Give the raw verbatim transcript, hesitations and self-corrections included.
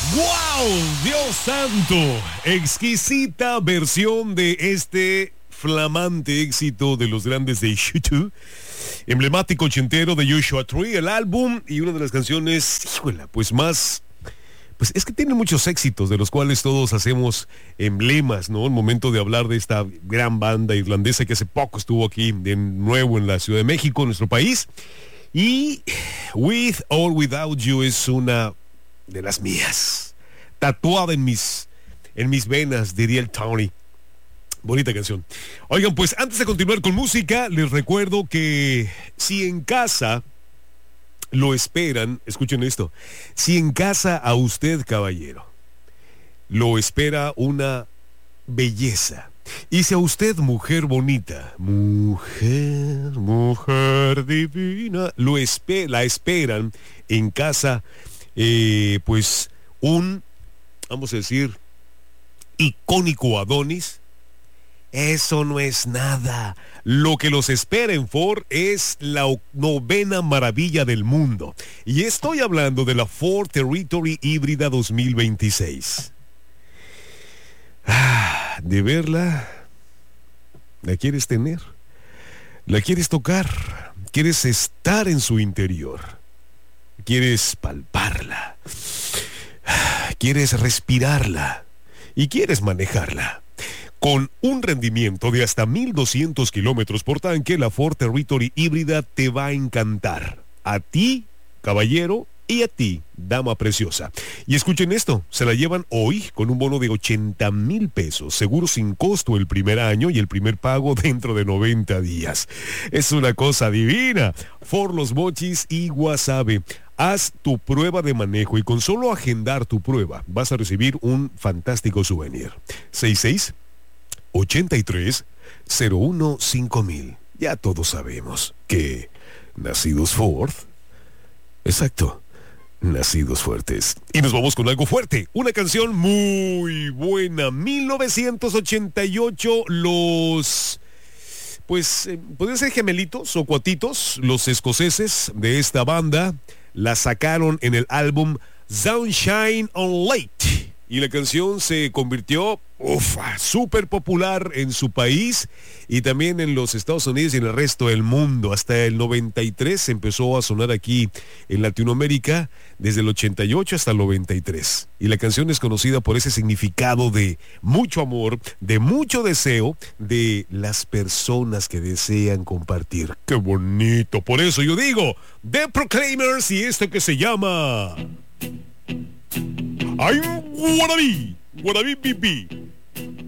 ¡Wow! ¡Dios santo! Exquisita versión de este flamante éxito de los grandes de YouTube. Emblemático ochentero de Joshua Tree, el álbum y una de las canciones, híjole, pues más... Pues es que tiene muchos éxitos de los cuales todos hacemos emblemas, ¿no? El momento de hablar de esta gran banda irlandesa que hace poco estuvo aquí de nuevo en la Ciudad de México, nuestro país. Y With or Without You es una de las mías, tatuada en mis, en mis venas, diría el Tony. Bonita canción. Oigan, pues antes de continuar con música, les recuerdo que si en casa lo esperan, escuchen esto, si en casa a usted, caballero, lo espera una belleza, y si a usted, mujer bonita, mujer, mujer divina, lo espe- la esperan en casa, eh, pues un, vamos a decir, icónico Adonis, eso no es nada. Lo que los espera en Ford es la novena maravilla del mundo. Y estoy hablando de la Ford Territory híbrida dos mil veintiséis. Ah, de verla, ¿la quieres tener? ¿La quieres tocar? ¿Quieres estar en su interior? ¿Quieres palparla? ¿Quieres respirarla? ¿Y quieres manejarla? Con un rendimiento de hasta mil doscientos kilómetros por tanque, la Ford Territory híbrida te va a encantar. A ti, caballero, y a ti, dama preciosa. Y escuchen esto, se la llevan hoy con un bono de ochenta mil pesos, seguro sin costo el primer año y el primer pago dentro de noventa días. Es una cosa divina. Ford Los Mochis y Guasave. Haz tu prueba de manejo y con solo agendar tu prueba vas a recibir un fantástico souvenir. seis seis ochenta y tres cero uno cinco mil. Ya todos sabemos que nacidos Ford, exacto, nacidos fuertes. Y nos vamos con algo fuerte, una canción muy buena. Mil novecientos ochenta y ocho, los, pues eh, podrían ser gemelitos o cuatitos, los escoceses de esta banda la sacaron en el álbum Sunshine on Lake. Y la canción se convirtió, ufa, súper popular en su país y también en los Estados Unidos y en el resto del mundo. Hasta el noventa y tres empezó a sonar aquí en Latinoamérica, desde el ochenta y ocho hasta el noventa y tres. Y la canción es conocida por ese significado de mucho amor, de mucho deseo, de las personas que desean compartir. ¡Qué bonito! Por eso yo digo, The Proclaimers y esto que se llama... I'm wannabe, wannabe, be, be.